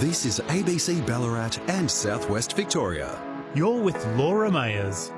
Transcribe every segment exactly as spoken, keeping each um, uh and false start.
This is A B C Ballarat and Southwest Victoria. You're with Laura Mayers.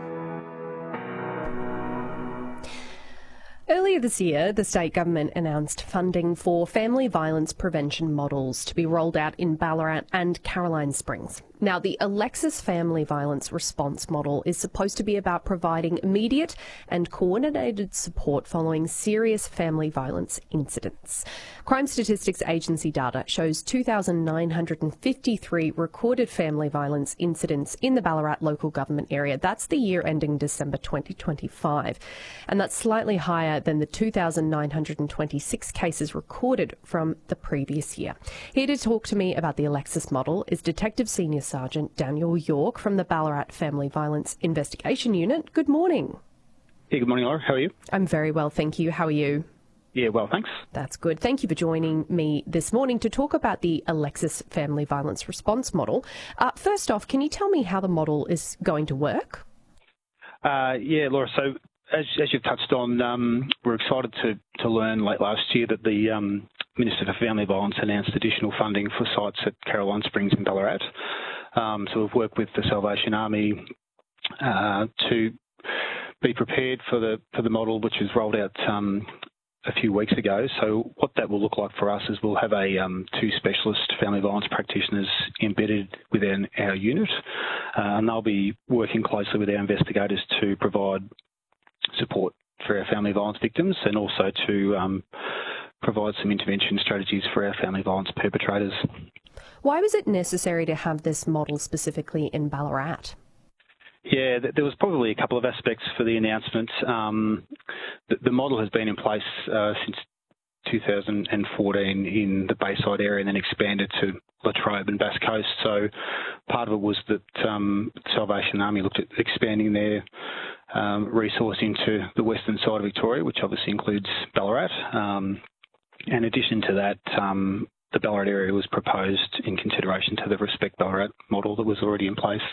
Earlier this year, the state government announced funding for family violence prevention models to be rolled out in Ballarat and Caroline Springs. Now, the Alexis Family Violence Response Model is supposed to be about providing immediate and coordinated support following serious family violence incidents. Crime Statistics Agency data shows two thousand nine hundred fifty-three recorded family violence incidents in the Ballarat local government area. That's the year ending December twenty twenty-five. And that's slightly higher than the two thousand nine hundred twenty-six cases recorded from the previous year. Here to talk to me about the Alexis model is Detective Senior Sergeant Daniel York from the Ballarat Family Violence Investigation Unit. Good morning. Yeah, good morning, Laura. How are you? I'm very well, thank you. How are you? Yeah, well, thanks. That's good. Thank you for joining me this morning to talk about the Alexis Family Violence Response Model. Uh, first off, can you tell me how the model is going to work? Uh, yeah, Laura, so as, as you've touched on, um, we're excited to, to learn late last year that the um, Minister for Family Violence announced additional funding for sites at Caroline Springs and Ballarat. Um, so we've worked with the Salvation Army uh, to be prepared for the for the model, which was rolled out um, a few weeks ago. So what that will look like for us is we'll have a um, two specialist family violence practitioners embedded within our unit, uh, and they'll be working closely with our investigators to provide support for our family violence victims and also to um, provide some intervention strategies for our family violence perpetrators. Why was it necessary to have this model specifically in Ballarat? Yeah, there was probably a couple of aspects for the announcement. Um, the, the model has been in place uh, since two thousand fourteen in the Bayside area and then expanded to Latrobe and Bass Coast. So part of it was that um, Salvation Army looked at expanding their um, resource into the western side of Victoria, which obviously includes Ballarat. Um, in addition to that, um, the Ballarat area was proposed in consideration to the Respect Ballarat model that was already in place.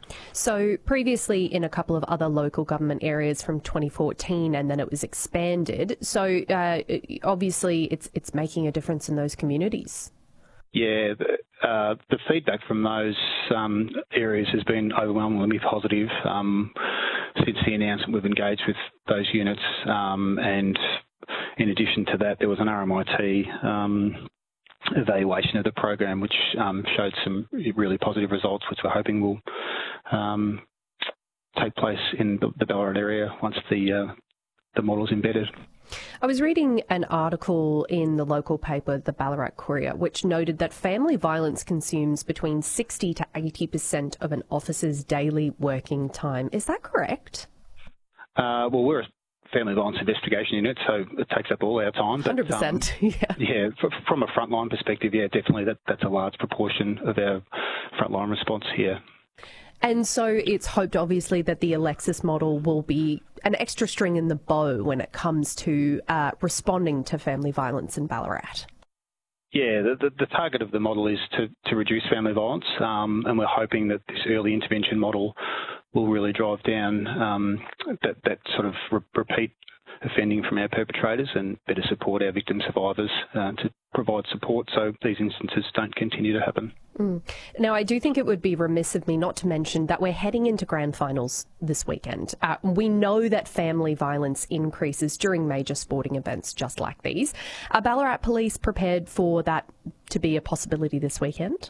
So previously in a couple of other local government areas from twenty fourteen, and then it was expanded. So uh, obviously it's it's making a difference in those communities. Yeah, the, uh, the feedback from those um, areas has been overwhelmingly positive. Um, since the announcement, we've engaged with those units, um, and in addition to that, there was an R M I T um, evaluation of the program, which um, showed some really positive results, which we're hoping will um, take place in the, the Ballarat area once the uh, the model's embedded. I was reading an article in the local paper, the Ballarat Courier, which noted that family violence consumes between sixty to eighty percent of an officer's daily working time. Is that correct? Uh, well, we're a family violence investigation unit, so it takes up all our time. But, one hundred percent, um, yeah. Yeah, from a frontline perspective, yeah, definitely that, that's a large proportion of our frontline response here. And so it's hoped, obviously, that the Alexis model will be an extra string in the bow when it comes to uh, responding to family violence in Ballarat. Yeah, the, the, the target of the model is to, to reduce family violence, um, and we're hoping that this early intervention model will really drive down um, that, that sort of re- repeat offending from our perpetrators and better support our victim survivors uh, to provide support so these instances don't continue to happen. Mm. Now, I do think it would be remiss of me not to mention that we're heading into grand finals this weekend. Uh, we know that family violence increases during major sporting events just like these. Are Ballarat Police prepared for that to be a possibility this weekend?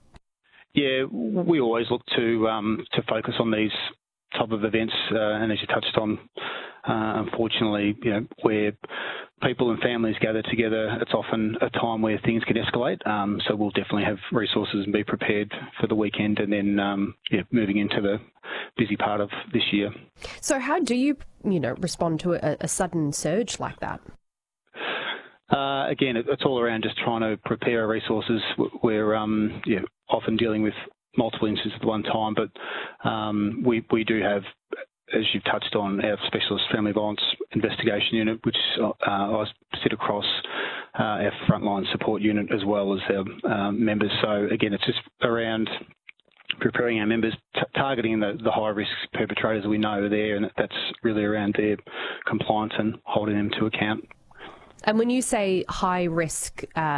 Yeah, we always look to um, to focus on these type of events, uh, and as you touched on, uh, unfortunately, you know, where people and families gather together, it's often a time where things can escalate. Um, so we'll definitely have resources and be prepared for the weekend, and then um, yeah, moving into the busy part of this year. So how do you, you know, respond to a, a sudden surge like that? Uh, again, it, it's all around just trying to prepare our resources. We're um, yeah, often dealing with multiple instances at one time, but um, we, we do have, as you've touched on, our Specialist Family Violence Investigation Unit, which uh, I sit across uh, our frontline support unit as well as our um, members. So again, it's just around preparing our members, t- targeting the, the high-risk perpetrators we know are there, and that's really around their compliance and holding them to account. And when you say high risk uh